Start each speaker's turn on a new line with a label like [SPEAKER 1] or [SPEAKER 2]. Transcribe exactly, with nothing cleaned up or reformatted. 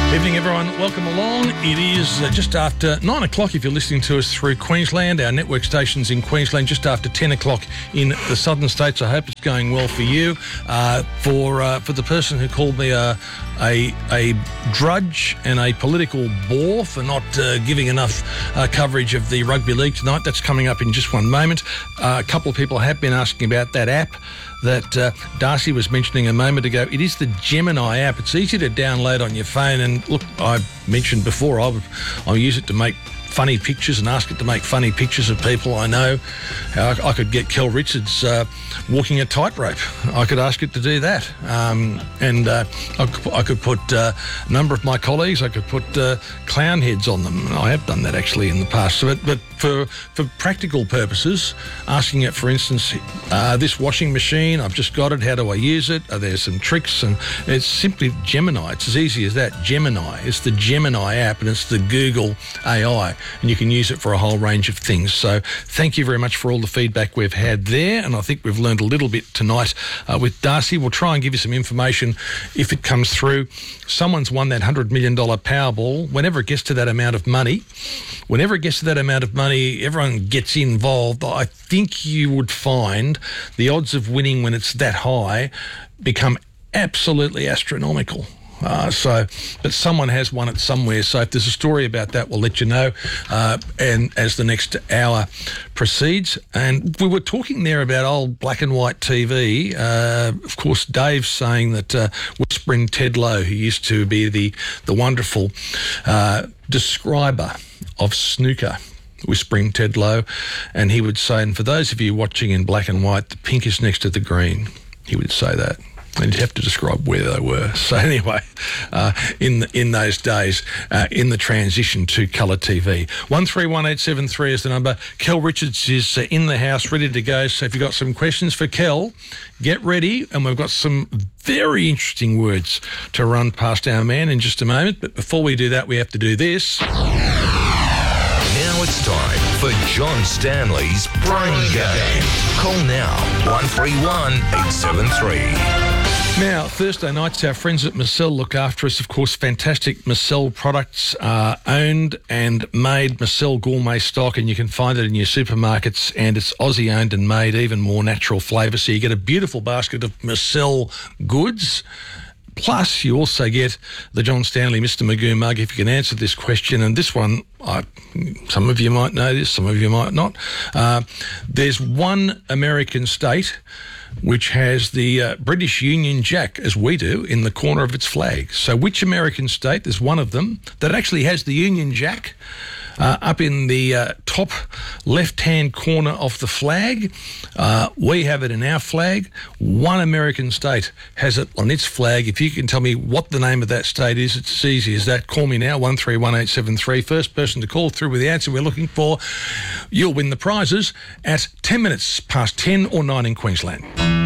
[SPEAKER 1] Evening, everyone. Welcome along. It is uh, just after nine o'clock if you're listening to us through Queensland. Our network station's in Queensland, just after ten o'clock in the southern states. I hope it's going well for you. Uh, for uh, for the person who called me a, a, a drudge and a political bore for not uh, giving enough uh, coverage of the rugby league tonight, that's coming up in just one moment. Uh, a couple of people have been asking about that app that uh, Darcy was mentioning a moment ago. It is the Gemini app. It's easy to download on your phone. And look, I mentioned before, I, I use it to make funny pictures and ask it to make funny pictures of people I know. I, I could get Kel Richards uh, walking a tightrope. I could ask it to do that. Um, and uh, I, could, I could put uh, a number of my colleagues, I could put uh, clown heads on them. I have done that actually in the past. So, but, but for, for practical purposes, asking it, for instance, uh, this washing machine, I've just got it, how do I use it? Are there some tricks? And it's simply Gemini. It's as easy as that. Gemini. It's the Gemini app, and it's the Google A I. And you can use it for a whole range of things. So thank you very much for all the feedback we've had there. And I think we've learned a little bit tonight uh, with Darcy. We'll try and give you some information if it comes through. Someone's won that one hundred million dollars Powerball. Whenever it gets to that amount of money, whenever it gets to that amount of money, everyone gets involved. I think you would find the odds of winning when it's that high become absolutely astronomical. Uh, so, but someone has won it somewhere. So if there's a story about that, we'll let you know. Uh, and as the next hour proceeds, and we were talking there about old black and white T V. Uh, of course, Dave's saying that uh, whispering Ted Lowe, who used to be the the wonderful uh, describer of snooker, whispering Ted Lowe, and he would say, and for those of you watching in black and white, the pink is next to the green. He would say that. And you'd have to describe where they were. So anyway, uh, in the, in those days, uh, in the transition to colour T V. one three one eight seven three is the number. Kel Richards is uh, in the house, ready to go. So if you've got some questions for Kel, get ready. And we've got some very interesting words to run past our man in just a moment. But before we do that, we have to do this.
[SPEAKER 2] Now it's time for John Stanley's Brain Game. Call now, one three one eight seven three.
[SPEAKER 1] Now, Thursday nights, our friends at Marcel look after us. Of course, fantastic Marcel products are owned and made, Marcel gourmet stock, and you can find it in your supermarkets, and it's Aussie owned and made, even more natural flavour. So you get a beautiful basket of Marcel goods. Plus, you also get the John Stanley Mister Magoo mug if you can answer this question. And this one, I, some of you might know this, some of you might not. Uh, there's one American state which has the uh, British Union Jack, as we do, in the corner of its flag. So which American state, there's one of them, that actually has the Union Jack uh, up in the uh, top left-hand corner of the flag. Uh, we have it in our flag. One American state has it on its flag. If you can tell me what the name of that state is, it's as easy as that. Call me now, one three one eight seven three. First person to call through with the answer we're looking for, you'll win the prizes at ten minutes past ten or nine in Queensland.